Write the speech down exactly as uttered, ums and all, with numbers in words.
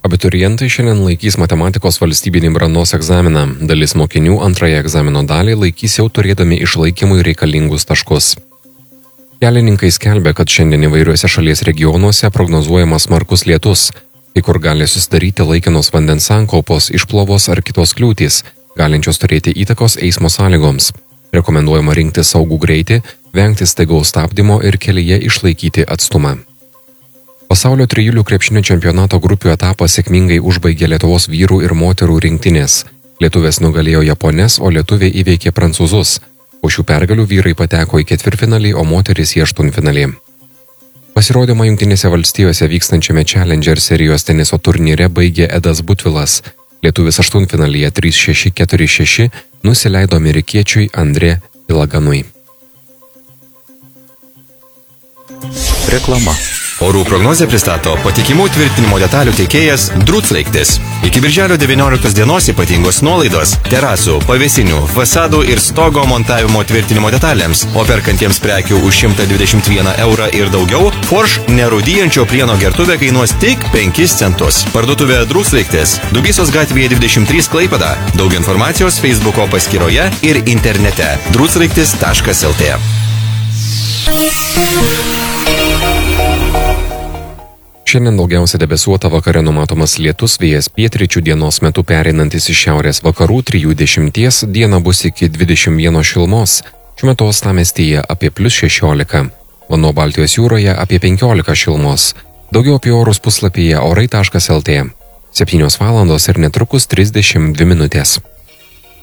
Abiturientai šiandien laikys matematikos valstybinį brandos egzaminą. Dalis mokinių antrąją egzamino dalį laikys jau turėdami išlaikymui reikalingus taškus. Kelininkai skelbia, kad šiandien įvairiuose šalies regionuose prognozuojamas smarkus lietus, kai kur gali susidaryti laikinos vandens sankaupos, išplovos ar kitos kliūtys, galinčios turėti įtakos eismo sąlygoms. Rekomenduojama rinkti saugų greitį, vengti staigaus stabdymo ir kelyje išlaikyti atstumą. Pasaulio trijulių krepšinio čempionato grupių etapą sėkmingai užbaigė Lietuvos vyrų ir moterų rinktinės. Lietuvės nugalėjo japonės, o lietuviai įveikė prancūzus. Po šių pergalių vyrai pateko į ketvirtfinalį, o moterys į aštuntfinalį. Pasirodymą Jungtinėse valstijose vykstančiame Challenger serijos teniso turnyre baigė Edas Butvilas. Lietuvis aštuntfinalyje trys šeši keturi šeši nusileido amerikiečiui Andrė Ilaganui. Reklama. Orų prognozę pristato patikimų tvirtinimo detalių teikėjas Druclaiktis. Iki birželio devynioliktos dienos ypatingos nuolaidos terasų, pavėsinių, fasadų ir stogo montavimo tvirtinimo detalėms, o perkantiems prekių už šimtą dvidešimt vieną eurą ir daugiau Forš nerūdijančio plieno gertuvė kainuos tik penkis centus. Parduotuvė Druclaiktis, Dubysos gatvėje dvidešimt trys Klaipėda. Daug informacijos Facebooko paskyroje ir internete druclaiktis taškas lt. Šiandien daugiausia debesuota, vakare numatomas lietus, vėjas pietryčių, dienos metu pereinantis iš šiaurės vakarų trijų dešimties, diena bus iki dvidešimt vienos šilumos, šiuo metu uostamiestyje apie plius šešiolika, vanduo Baltijos jūroje apie penkiolika šilumos. Daugiau apie orus puslapyje orai taškas lt. septynios valandos ir netrukus trisdešimt dvi minutės.